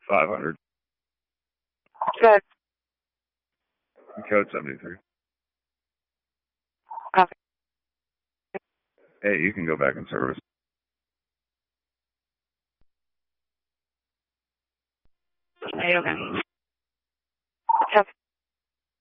500. Good. Code 73. Copy. Hey, you can go back in service. Hey, okay.